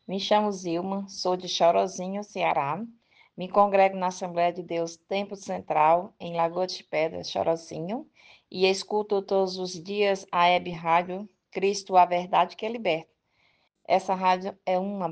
Me chamo Zilma, sou de Chorozinho, Ceará. Me congrego na Assembleia de Deus Tempo Central, em Lagoa de Pedras, Chorozinho, e escuto todos os dias a Web Rádio Cristo, a Verdade que Liberta. Essa rádio é uma